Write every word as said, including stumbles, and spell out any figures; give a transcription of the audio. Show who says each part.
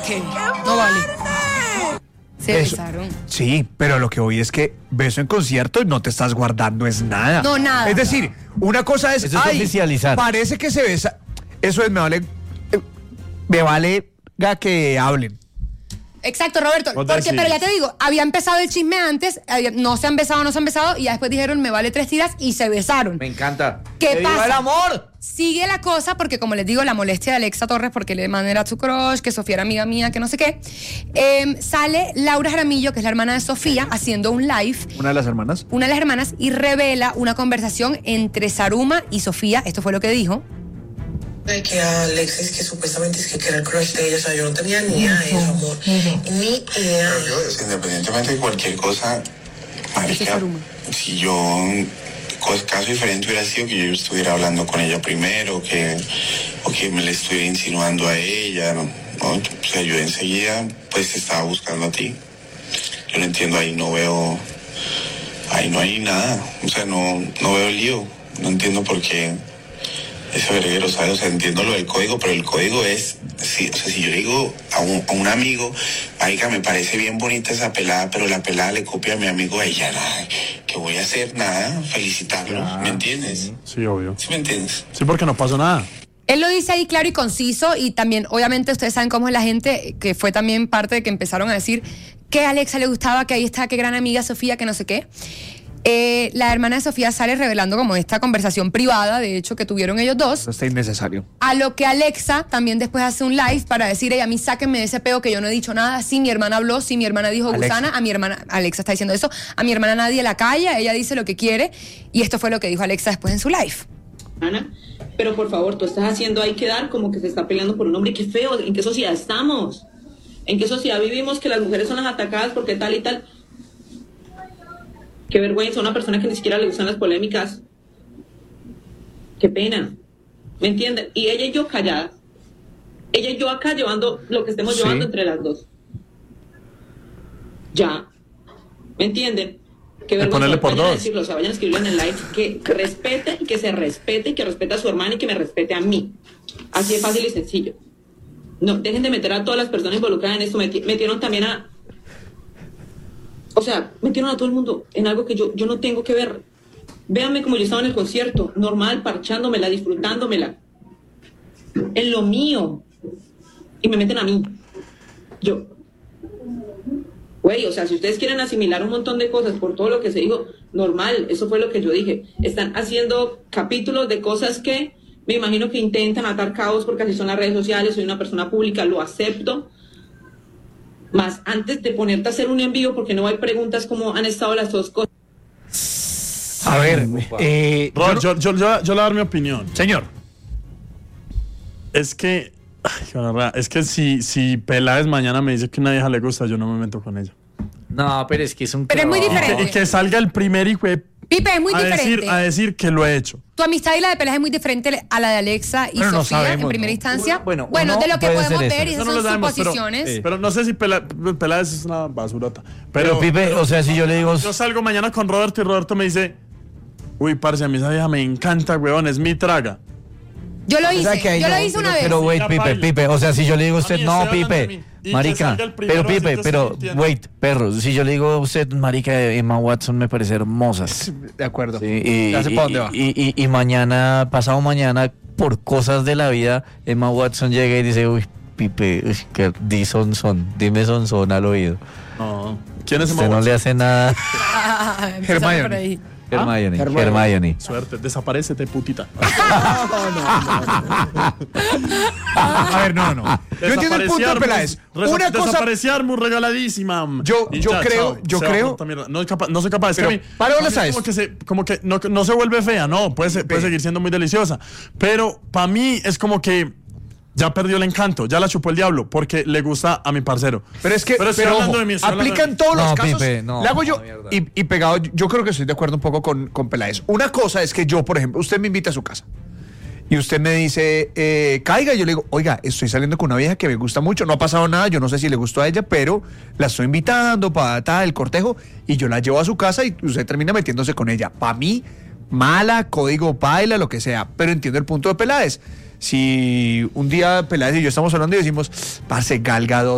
Speaker 1: ¿Qué? No vale. Se
Speaker 2: Eso.
Speaker 1: besaron.
Speaker 2: Sí, pero lo que voy es que beso en concierto no te estás guardando es nada.
Speaker 1: No, nada.
Speaker 2: Es decir, una cosa es,
Speaker 3: Eso es
Speaker 2: ay,
Speaker 3: oficializar.
Speaker 2: parece que se besa. Eso es, me vale, eh, me vale ga que hablen.
Speaker 1: Exacto, Roberto.
Speaker 4: Vos
Speaker 1: Porque,
Speaker 4: decís.
Speaker 1: pero ya te digo, había empezado el chisme antes, había- no se han besado, no se han besado, y ya después dijeron, me vale tres tiras, y se besaron.
Speaker 3: Me encanta.
Speaker 1: ¿Qué
Speaker 3: ¡Que viva
Speaker 1: pasa?
Speaker 3: el amor!
Speaker 1: Sigue la cosa, porque como les digo, la molestia de Alexa Torres, porque le mandé a su crush, que Sofía era amiga mía, que no sé qué. Eh, sale Laura Jaramillo, que es la hermana de Sofía, haciendo un live,
Speaker 2: Una de las hermanas.
Speaker 1: una de las hermanas, y revela una conversación entre Saruma y Sofía. Esto fue lo que dijo.
Speaker 5: De que a Alexis, que supuestamente es que era el crush de ella, o sea, yo no tenía ni idea de eso, amor. Ni idea de
Speaker 6: Yo,
Speaker 5: eso.
Speaker 6: independientemente de cualquier cosa,
Speaker 1: Ese es
Speaker 6: marica,
Speaker 1: Saruma.
Speaker 6: si yo, cos- caso diferente hubiera sido que yo estuviera hablando con ella primero, que, o que me le estuviera insinuando a ella, ¿no? ¿no? O sea, yo enseguida, pues, te estaba buscando a ti. Yo no entiendo, ahí no veo, ahí no hay nada, o sea, no, no veo lío, no entiendo por qué ese verguero, ¿sabes? O sea, entiendo lo del código, pero el código es, si, o sea, si yo le digo a un, a un amigo, marica, me parece bien bonita esa pelada, pero la pelada le copia a mi amigo, a ella, nada, ¿qué voy a hacer? Nada, felicitarlo, ¿me entiendes?
Speaker 4: Sí, obvio.
Speaker 6: ¿Sí me entiendes?
Speaker 4: Sí, porque no pasó nada.
Speaker 1: Él lo dice ahí claro y conciso, y también, obviamente, ustedes saben cómo es la gente, que fue también parte de que empezaron a decir que a Alexa le gustaba, que ahí está, qué gran amiga Sofía, que no sé qué. Eh, la hermana de Sofía sale revelando como esta conversación privada, de hecho, que tuvieron ellos dos.
Speaker 2: Eso está innecesario.
Speaker 1: A lo que Alexa también después hace un live para decir, "Ey, a mí sáquenme de ese peo que yo no he dicho nada. Sí, mi hermana habló, sí, mi hermana dijo
Speaker 2: Alexa.
Speaker 1: gusana, a mi hermana, Alexa está diciendo eso, a mi hermana nadie la calla, ella dice lo que quiere", y esto fue lo que dijo Alexa después en su live.
Speaker 7: Ana, pero por favor, tú estás haciendo ahí quedar como que se está peleando por un hombre. Qué feo, ¿en qué sociedad estamos? ¿En qué sociedad vivimos que las mujeres son las atacadas porque tal y tal? Qué vergüenza, una persona que ni siquiera le gustan las polémicas. Qué pena, ¿me entienden? Y ella y yo calladas. Ella y yo acá llevando lo que estemos
Speaker 2: Sí.
Speaker 7: llevando entre las dos. Ya, ¿me entienden? Qué vergüenza,
Speaker 4: ponerle por
Speaker 7: vayan a
Speaker 4: dos.
Speaker 7: decirlo, o sea, vayan a escribirlo en el live, que respete y que se respete y que respete a su hermana y que me respete a mí. Así de fácil y sencillo. No, dejen de meter a todas las personas involucradas en esto. Meti- metieron también a... O sea, metieron a todo el mundo en algo que yo, yo no tengo que ver. Véanme como yo estaba en el concierto, normal, parchándomela, disfrutándomela. En lo mío. Y me meten a mí. Yo... Güey, o sea, si ustedes quieren asimilar un montón de cosas por todo lo que se dijo, normal, eso fue lo que yo dije. Están haciendo capítulos de cosas que me imagino que intentan atar caos porque así son las redes sociales, soy una persona pública, lo acepto. Más antes de ponerte a hacer un envío, porque no hay preguntas como han estado las dos cosas.
Speaker 2: A ver, eh,
Speaker 4: Rod,
Speaker 2: yo
Speaker 4: yo, yo, yo, yo le voy a dar mi opinión.
Speaker 2: no- señor,
Speaker 4: Es que, ay, qué gonorrea, es que si, si Peláez mañana me dice que una vieja le gusta, yo no me meto con ella.
Speaker 3: No, pero es que es un...
Speaker 1: Pero es muy
Speaker 3: trabajo.
Speaker 1: diferente.
Speaker 4: Y que salga el primer hijo de-
Speaker 1: Pipe, es muy
Speaker 4: a
Speaker 1: diferente.
Speaker 4: decir, a decir que lo he hecho.
Speaker 1: Tu amistad y la de Peláez es muy diferente a la de Alexa y
Speaker 2: Pero no
Speaker 1: Sofía
Speaker 2: sabemos,
Speaker 1: en primera
Speaker 2: ¿no?
Speaker 1: instancia.
Speaker 3: Bueno,
Speaker 1: Bueno,
Speaker 3: uno
Speaker 1: de lo que
Speaker 3: puede
Speaker 1: podemos
Speaker 3: ser
Speaker 1: ver,
Speaker 3: eso.
Speaker 1: y
Speaker 4: Eso
Speaker 1: esas
Speaker 4: no lo
Speaker 1: son
Speaker 4: sabemos, pero,
Speaker 1: suposiciones.
Speaker 4: pero no sé si Pela- Peláez es una basurota.
Speaker 3: Pero,
Speaker 4: Pero,
Speaker 3: Pipe, o sea, si yo le digo...
Speaker 4: yo salgo mañana con Roberto y Roberto me dice, uy, parce, a mí esa vieja me encanta, weón, es mi traga.
Speaker 1: Yo lo
Speaker 2: O sea,
Speaker 1: hice,
Speaker 2: que ahí
Speaker 1: yo lo
Speaker 2: no-
Speaker 1: hice una
Speaker 3: Pero,
Speaker 1: vez.
Speaker 3: pero wait,
Speaker 4: Ya
Speaker 3: Pipe,
Speaker 4: baila.
Speaker 3: Pipe, o sea, si yo le digo a usted,
Speaker 4: Mami,
Speaker 3: no,
Speaker 4: estoy hablando de
Speaker 3: Pipe,
Speaker 4: mí. Y que
Speaker 3: marica,
Speaker 4: salga el primero
Speaker 3: pero
Speaker 4: a decir
Speaker 3: Pipe,
Speaker 4: que
Speaker 3: pero,
Speaker 4: estoy mintiendo.
Speaker 3: wait, perro, si yo le digo a usted, marica, Emma Watson me parece hermosa.
Speaker 2: de acuerdo.
Speaker 3: Sí, y,
Speaker 2: Ya sé
Speaker 3: y-
Speaker 2: para dónde va.
Speaker 3: y- y- y mañana, pasado mañana, por cosas de la vida, Emma Watson llega y dice, uy, Pipe, uy, que di son son, dime son son al oído.
Speaker 4: No. ¿Quién es Emma
Speaker 3: Usted no le
Speaker 4: Watson?
Speaker 3: hace nada.
Speaker 1: Ah, empezando
Speaker 2: Hermione.
Speaker 1: por ahí.
Speaker 3: Hermione,
Speaker 2: Hermione.
Speaker 3: Hermione.
Speaker 4: Suerte, desaparécete, putita.
Speaker 2: A ver, no, no. Yo entiendo el punto de Peláez.
Speaker 4: Resa-
Speaker 2: Una cosa,
Speaker 4: Desapareciar muy regaladísima.
Speaker 2: Yo-
Speaker 4: Y
Speaker 2: yo
Speaker 4: ya,
Speaker 2: creo-
Speaker 4: chao,
Speaker 2: yo
Speaker 4: se va
Speaker 2: creo-
Speaker 4: a puta mierda. No, es capaz- no soy capaz. Es que
Speaker 2: Pero,
Speaker 4: a mí-
Speaker 2: para
Speaker 4: a mí
Speaker 2: bolas a
Speaker 4: es como
Speaker 2: esto.
Speaker 4: que, se, como que no, no se vuelve fea, no. Puede, ser- puede seguir siendo muy deliciosa. Pero para mí es como que ya perdió el encanto. Ya la chupó el diablo porque le gusta a mi parcero.
Speaker 2: pero es que,
Speaker 4: Pero estoy
Speaker 2: pero
Speaker 4: hablando
Speaker 2: ojo,
Speaker 4: de mí, estoy hablando
Speaker 2: aplican
Speaker 4: de mí.
Speaker 2: todos los
Speaker 3: No,
Speaker 2: casos.
Speaker 3: Pipe, no,
Speaker 2: le hago yo,
Speaker 3: no, mierda.
Speaker 2: y, y pegado, yo creo que estoy de acuerdo un poco con, con Peláez. Una cosa es que yo, por ejemplo, usted me invita a su casa y usted me dice, eh, caiga, y yo le digo, oiga, estoy saliendo con una vieja que me gusta mucho, no ha pasado nada, yo no sé si le gustó a ella, pero la estoy invitando para tal, el cortejo, y yo la llevo a su casa y usted termina metiéndose con ella. Para mí, mala, código paila, lo que sea, pero entiendo el punto de Peláez. Si un día Peláez y yo estamos hablando y decimos, parce, Gal Gadot